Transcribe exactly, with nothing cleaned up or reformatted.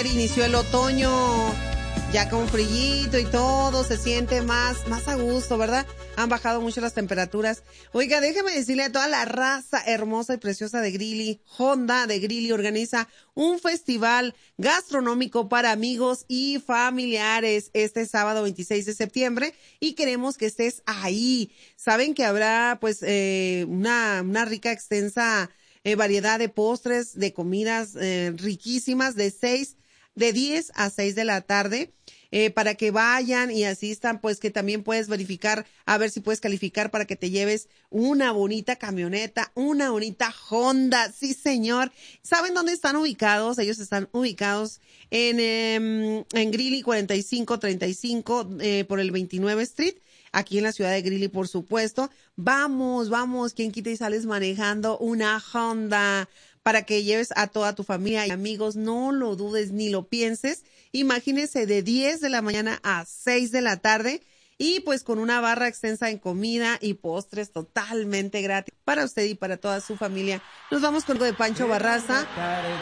ayer inició el otoño, ya con frillito y todo, se siente más, más a gusto, ¿verdad? Han bajado mucho las temperaturas. Oiga, déjeme decirle a toda la raza hermosa y preciosa de Greeley, Honda de Greeley organiza un festival gastronómico para amigos y familiares este sábado veintiséis de septiembre y queremos que estés ahí. Saben que habrá pues eh, una, una rica, extensa eh, variedad de postres, de comidas eh, riquísimas de seis de diez a seis de la tarde, eh, para que vayan y asistan, pues que también puedes verificar, a ver si puedes calificar para que te lleves una bonita camioneta, una bonita Honda, sí señor. ¿Saben dónde están ubicados? Ellos están ubicados en, eh, en Greeley cuarenta y cinco treinta y cinco, eh, por el veintinueve Street, aquí en la ciudad de Greeley, por supuesto. Vamos, vamos, quien quita y sales manejando una Honda, para que lleves a toda tu familia y amigos, no lo dudes ni lo pienses. Imagínense de diez de la mañana a seis de la tarde y pues con una barra extensa en comida y postres totalmente gratis para usted y para toda su familia. Nos vamos con algo de Pancho Barraza.